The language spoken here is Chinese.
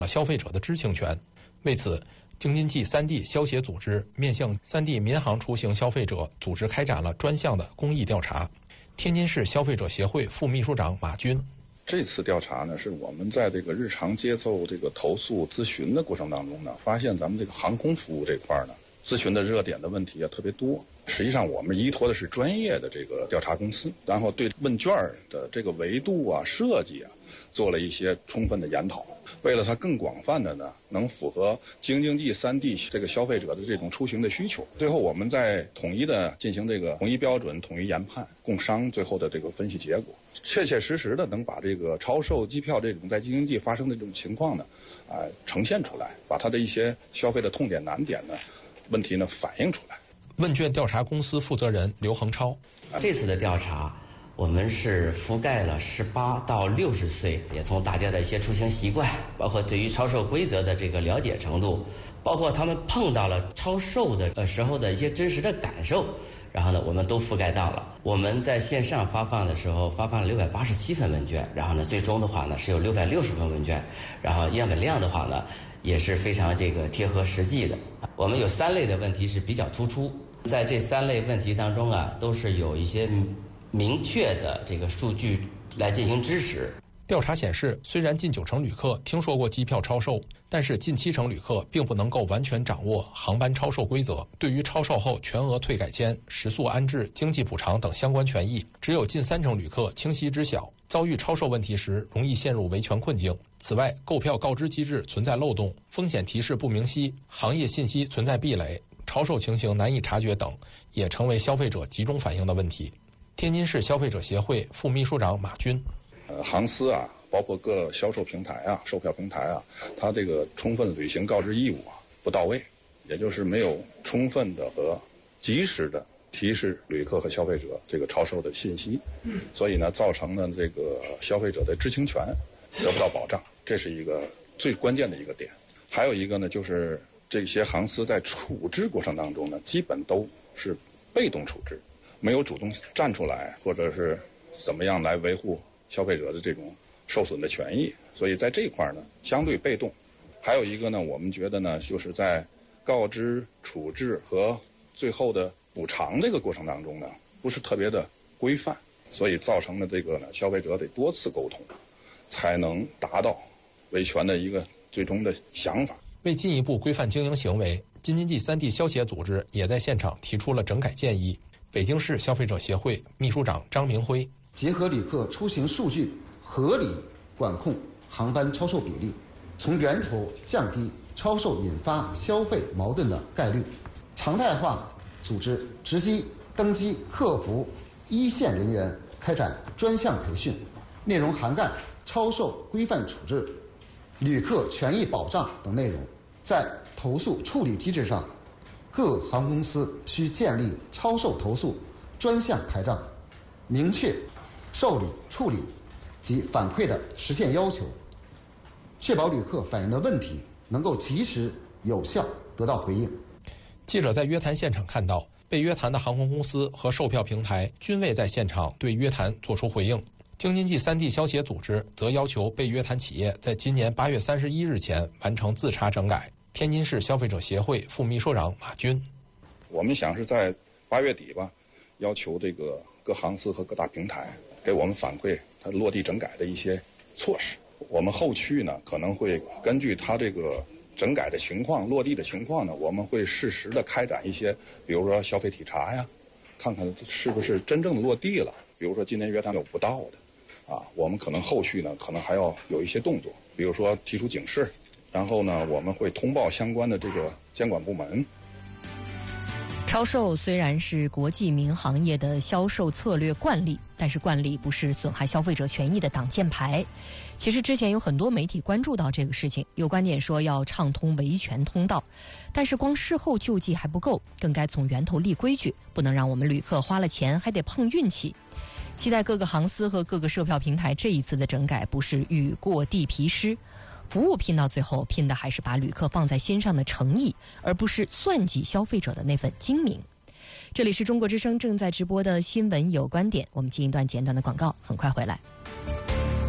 消费者的知情权。为此，京津冀3地消协组织面向3地民航出行消费者组织开展了专项的公益调查。天津市消费者协会副秘书长马军： 这次调查呢，是我们在这个日常接受这个投诉咨询的过程当中呢，发现咱们这个航空服务这块呢，咨询的热点的问题特别多。实际上，我们依托的是专业的这个调查公司，然后对问卷的这个维度啊、设计啊，做了一些充分的研讨。为了它更广泛的呢，能符合京津冀3地这个消费者的这种出行的需求。最后，我们再统一的进行这个统一标准、统一研判，共商最后的这个分析结果，切切实实的能把这个超售机票这种在京津冀发生的这种情况呢，呈现出来，把它的一些消费的痛点、难点呢，问题呢反映出来。 问卷调查公司负责人刘恒超： 这次的调查，我们是覆盖了18到60岁，也从大家的一些出行习惯，包括对于超售规则的这个了解程度，包括他们碰到了超售的时候的一些真实的感受，然后呢，我们都覆盖到了。我们在线上发放的时候，发放了687份问卷，然后呢，最终的话呢是有660份问卷，然后样本量的话呢也是非常贴合实际的。我们有3类的问题是比较突出，在这3类问题当中啊，都是有一些明确的这个数据来进行支持。 调查显示，虽然近90%旅客听说过机票超售，但是近70%旅客并不能够完全掌握航班超售规则，对于超售后全额退改签、食宿安置、经济补偿等相关权益，只有近30%旅客清晰知晓。遭遇超售问题时，容易陷入维权困境。此外，购票告知机制存在漏洞，风险提示不明晰，行业信息存在壁垒，超售情形难以察觉等，也成为消费者集中反映的问题。天津市消费者协会副秘书长马军： 航司啊，包括各销售平台啊、售票平台啊，它这个充分履行告知义务不到位，也就是没有充分的和及时的提示旅客和消费者这个超售的信息，所以呢，造成了这个消费者的知情权得不到保障，这是一个最关键的一个点。还有一个呢，就是这些航司在处置过程当中呢，基本都是被动处置，没有主动站出来，或者是怎么样来维护消费者的这种受损的权益，所以在这一块呢，相对被动。还有一个呢，我们觉得呢，就是在告知、处置和最后的补偿这个过程当中呢，不是特别的规范，所以造成的这个呢，消费者得多次沟通，才能达到维权的一个最终的想法。 为进一步规范经营行为，京津冀3地消协组织也在现场提出了整改建议。北京市消费者协会秘书长张明辉： 结合旅客出行数据，合理管控航班超售比例，从源头降低超售引发消费矛盾的概率，常态化组织值机、登机、客服一线人员开展专项培训，内容涵盖超售规范处置、旅客权益保障等内容。在投诉处理机制上，各航空公司需建立超售投诉专项台账，明确受理、处理及反馈的实现要求，确保旅客反映的问题能够及时有效得到回应。 记者在约谈现场看到，被约谈的航空公司和售票平台均未在现场对约谈作出回应。京津冀3地消协组织则要求被约谈企业在今年8月31日前完成自查整改。天津市消费者协会副秘书长马军： 我们想是在8月底吧，要求这个各航司和各大平台给我们反馈它落地整改的一些措施。我们后续呢，可能会根据它这个整改的情况、落地的情况呢，我们会适时的开展一些，比如说消费体查呀，看看是不是真正的落地了。比如说今年约谈有不到的，我们可能后续呢，可能还要有一些动作，比如说提出警示。然后呢，我们会通报相关的这个监管部门。 超售虽然是国际民航业的销售策略惯例，但是惯例不是损害消费者权益的挡箭牌。其实之前有很多媒体关注到这个事情，有观点说要畅通维权通道，但是光事后救济还不够，更该从源头立规矩，不能让我们旅客花了钱还得碰运气。期待各个航司和各个售票平台这一次的整改不是雨过地皮湿，服务拼到最后，拼的还是把旅客放在心上的诚意，而不是算计消费者的那份精明。这里是中国之声正在直播的新闻有观点，我们进一段简短的广告，很快回来。